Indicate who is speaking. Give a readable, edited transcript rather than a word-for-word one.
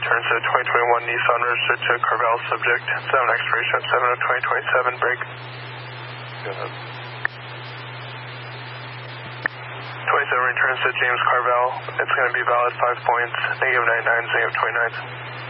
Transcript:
Speaker 1: returns to 2021 Nissan registered to Carvel, subject 7 expiration of 7/2027, break.
Speaker 2: Go ahead.
Speaker 1: 27 returns to James Carvel. It's going to be valid 5 points, -99, -29.